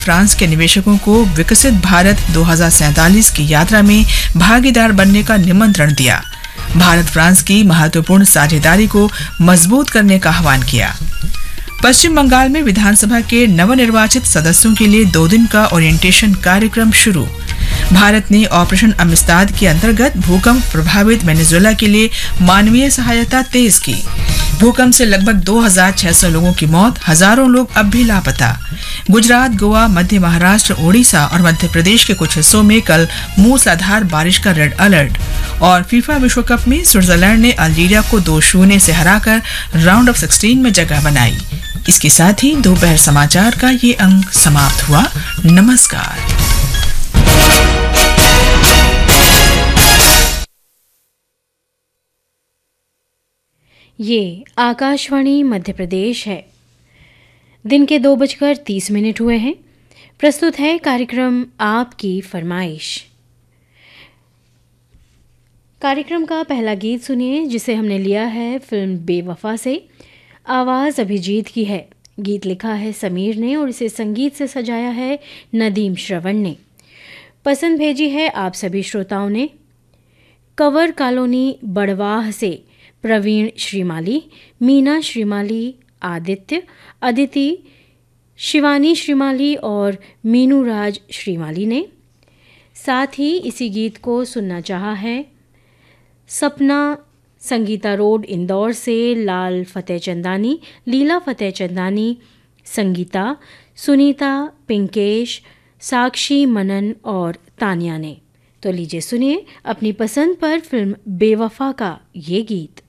France के निवेशकों को विकसित भारत 2047 की यात्रा में भागीदार बनने का निमंत्रण दिया। भारत फ्रांस की महत्वपूर्ण साझेदारी को मजबूत करने का आह्वान किया। पश्चिम बंगाल में विधानसभा के नवनिर्वाचित सदस्यों के लिए 2 दिन का ओरिएंटेशन कार्यक्रम शुरू। भारत ने ऑपरेशन अमिस्ताद के अंतर्गत भूकंप प्रभावित वेनेजुएला के लिए मानवीय सहायता तेज की। भूकंप से लगभग 2600 लोगों की मौत, हजारों लोग अब भी लापता। गुजरात, गोवा, मध्य महाराष्ट्र, ओडिशा और मध्य प्रदेश के कुछ हिस्सों में कल मूसलाधार बारिश का रेड अलर्ट। और फीफा विश्व कप में स्विट्जरलैंड ने अल्जीरिया को 2-0 से हराकर राउंड ऑफ 16 में जगह बनाई। इसके साथ ही दोपहर समाचार का ये अंक समाप्त हुआ। नमस्कार। ये आकाशवाणी मध्य प्रदेश है। दिन के 2:30 हुए हैं। प्रस्तुत है कार्यक्रम आपकी फरमाइश। कार्यक्रम का पहला गीत सुनिए, जिसे हमने लिया है फिल्म बेवफा से। आवाज़ अभिजीत की है। गीत लिखा है समीर ने और इसे संगीत से सजाया है नदीम श्रवण ने। पसंद भेजी है आप सभी श्रोताओं ने। कंवर कॉलोनी बड़वाह से प्रवीण श्रीमाली, मीना श्रीमाली, आदित्य, अदिति, शिवानी श्रीमाली और मीनू राज श्रीमाली ने। साथ ही इसी गीत को सुनना चाहा है सपना संगीता रोड इंदौर से लाल फतेह चंदानी, लीला फतेह चंदानी, संगीता, सुनीता, पिंकेश, साक्षी, मनन और तानिया ने। तो लीजिए सुनिए अपनी पसंद पर फिल्म बेवफा का ये गीत।